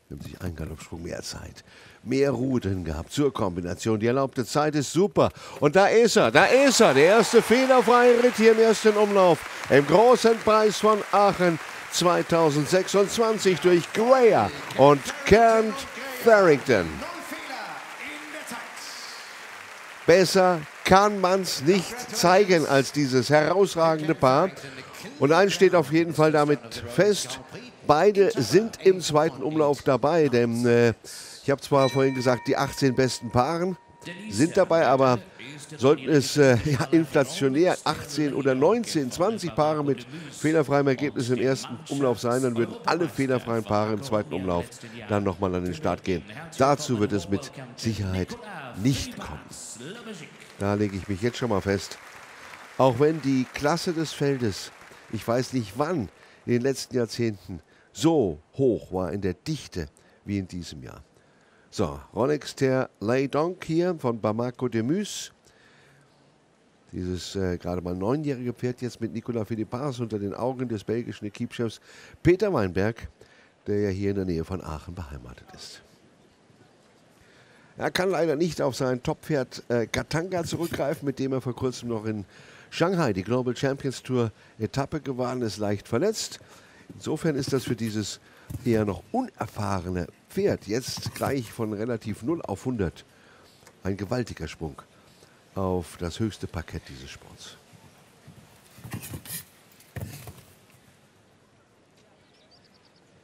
Nimmt sich einen Galoppsprung mehr Zeit. Mehr Ruhe drin gehabt zur Kombination. Die erlaubte Zeit ist super. Und da ist er, der erste fehlerfreie Ritt hier im ersten Umlauf. Im großen Preis von Aachen 2026 durch Greyer und Kent Farrington. Besser kann man's nicht zeigen als dieses herausragende Paar. Und eins steht auf jeden Fall damit fest: Beide sind im zweiten Umlauf dabei, denn ich habe zwar vorhin gesagt, die 18 besten Paaren sind dabei, aber sollten es inflationär 18 oder 19, 20 Paare mit fehlerfreiem Ergebnis im ersten Umlauf sein, dann würden alle fehlerfreien Paare im zweiten Umlauf dann nochmal an den Start gehen. Dazu wird es mit Sicherheit nicht kommen. Da lege ich mich jetzt schon mal fest. Auch wenn die Klasse des Feldes, ich weiß nicht wann, in den letzten Jahrzehnten so hoch war in der Dichte wie in diesem Jahr. So, Ronexter Laydonk hier von Bamako de Mus. Dieses gerade mal 9-jährige Pferd jetzt mit Nicolas Philippard unter den Augen des belgischen Equipechefs Peter Weinberg, der ja hier in der Nähe von Aachen beheimatet ist. Er kann leider nicht auf sein Toppferd Katanga zurückgreifen, mit dem er vor kurzem noch in Shanghai die Global Champions Tour Etappe gewann, ist leicht verletzt. Insofern ist das für dieses eher noch unerfahrene Pferd jetzt gleich von relativ 0 auf 100 ein gewaltiger Sprung auf das höchste Parkett dieses Sports.